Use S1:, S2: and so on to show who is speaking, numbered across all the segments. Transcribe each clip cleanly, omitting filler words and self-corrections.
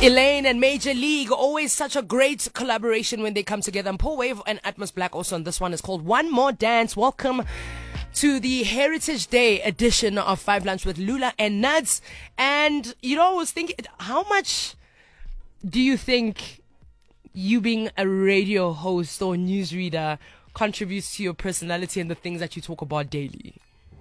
S1: Elaine and Major League, always such a great collaboration when they come together. And Paul Wave and Atmos Black also on this one is called One More Dance. Welcome to the Heritage Day edition of Five Lunch with Lula and Nuts. And, I was thinking, how much do you think you being a radio host or newsreader contributes to your personality and the things that you talk about daily?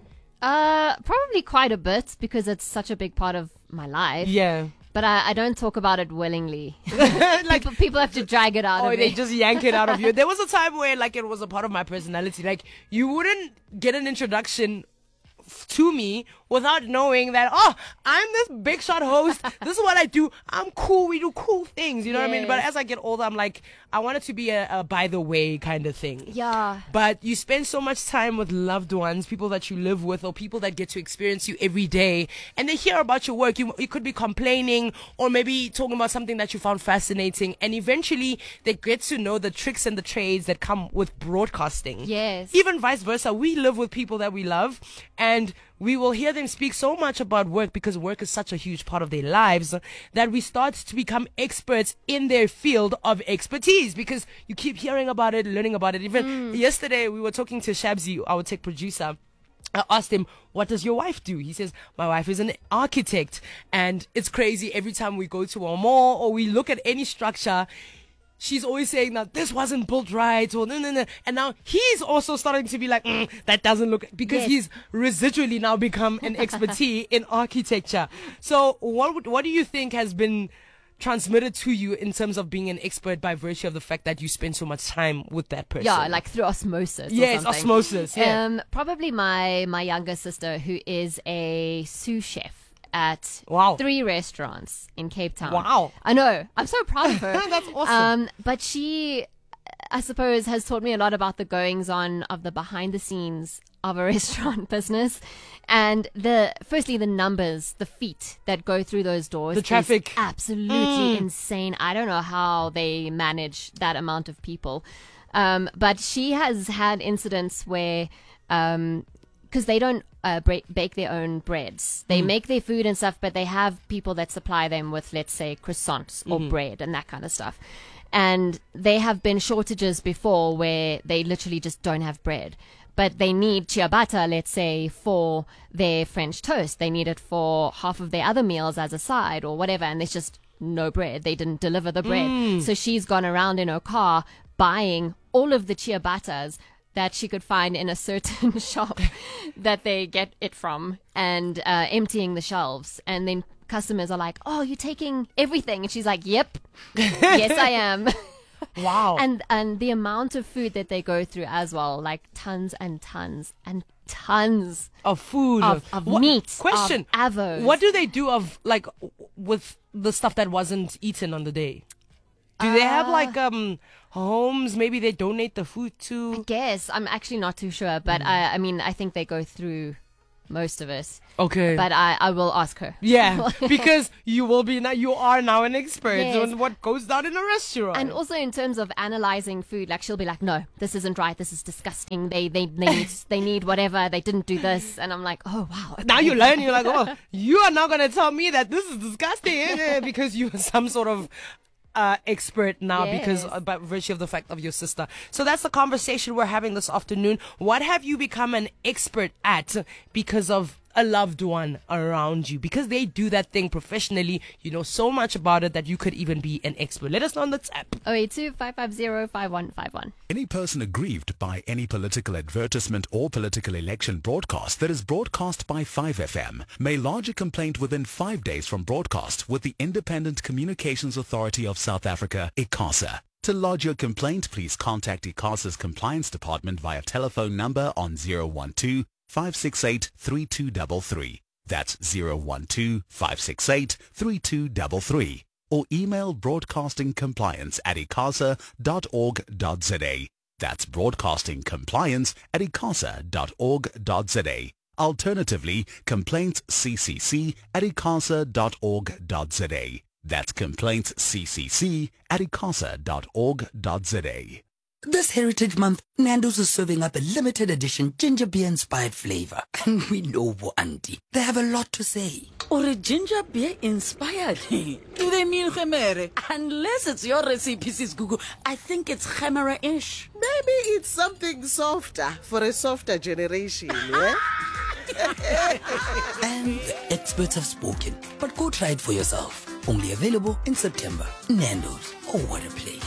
S2: Probably quite a bit because it's such a big part of my life.
S1: Yeah.
S2: But I don't talk about it willingly. Like people have to drag it out of me.
S1: Oh, they just yank it out of you. There was a time where it was a part of my personality. You wouldn't get an introduction to me without knowing that, I'm this big shot host. This is what I do. I'm cool. We do cool things. You know what I mean? But as I get older, I'm like, I want it to be a by the way kind of thing.
S2: Yeah.
S1: But you spend so much time with loved ones, people that you live with, or people that get to experience you every day, and they hear about your work. You could be complaining or maybe talking about something that you found fascinating, and eventually they get to know the tricks and the trades that come with broadcasting.
S2: Yes.
S1: Even vice versa. We live with people that we love, and we will hear them speak so much about work because work is such a huge part of their lives that we start to become experts in their field of expertise because you keep hearing about it, learning about it. Even yesterday, we were talking to Shabzi, our tech producer. I asked him, what does your wife do? He says, my wife is an architect. And it's crazy. Every time we go to a mall or we look at any structure, she's always saying that this wasn't built right or no. And now he's also starting to be like, that doesn't look, because he's residually now become an expertise in architecture. So what do you think has been transmitted to you in terms of being an expert by virtue of the fact that you spend so much time with that person?
S2: Yeah, like through osmosis.
S1: Yes, osmosis. Yeah.
S2: Probably my younger sister, who is a sous chef at 3 restaurants in Cape Town.
S1: Wow.
S2: I know. I'm so proud of her.
S1: That's awesome.
S2: But she, I suppose, has taught me a lot about the goings on of the behind the scenes of a restaurant business. And firstly, the numbers, the feet that go through those doors.
S1: The traffic.
S2: Is absolutely insane. I don't know how they manage that amount of people. But she has had incidents where, because they don't bake their own breads. They make their food and stuff, but they have people that supply them with, let's say, croissants or bread and that kind of stuff. And there have been shortages before where they literally just don't have bread. But they need ciabatta, let's say, for their French toast. They need it for half of their other meals as a side or whatever, and there's just no bread. They didn't deliver the bread. So she's gone around in her car buying all of the ciabattas that she could find in a certain shop that they get it from and emptying the shelves. And then customers are like, oh, you're taking everything. And she's like, yep, yes, I am.
S1: Wow.
S2: And the amount of food that they go through as well, like tons and tons and tons
S1: of food,
S2: of meat,
S1: question,
S2: of avos.
S1: What do they do with the stuff that wasn't eaten on the day? Do they have homes? Maybe they donate the food to? I
S2: guess. I'm actually not too sure, but I mean, I think they go through most of it.
S1: Okay.
S2: But I will ask her.
S1: Yeah, because you are now an expert on what goes down in a restaurant.
S2: And also in terms of analyzing food, she'll be like, no, this isn't right. This is disgusting. They need whatever. They didn't do this. And I'm like, oh, wow. Okay.
S1: Now you learn. You're like, oh, you are not going to tell me that this is disgusting because you are some sort of expert now because by virtue of the fact of your sister. So that's the conversation we're having this afternoon. What have you become an expert at because of a loved one around you? Because they do that thing professionally, you know so much about it that you could even be an expert. Let us know on the tap.
S2: 082-550-5151.
S3: Any person aggrieved by any political advertisement or political election broadcast that is broadcast by 5FM may lodge a complaint within 5 days from broadcast with the Independent Communications Authority of South Africa, ICASA. To lodge your complaint, please contact ICASA's Compliance Department via telephone number on 012-568-3233. That's 012-568-3233. Or email broadcastingcompliance@icasa.org.za. That's broadcastingcompliance@icasa.org.za. Alternatively, complaintsccc@icasa.org.za. That's complaintsccc@icasa.org.za.
S4: This Heritage Month, Nando's is serving up a limited edition ginger beer inspired flavor. And we know Bo Auntie, they have a lot to say.
S5: Or a ginger beer inspired? Do they mean Gemere? Unless it's your recipe, Sis Gugu, I think it's Gemere-ish.
S6: Maybe it's something softer for a softer generation, yeah?
S4: And the experts have spoken, but go try it for yourself. Only available in September. Nando's. Oh, what a place.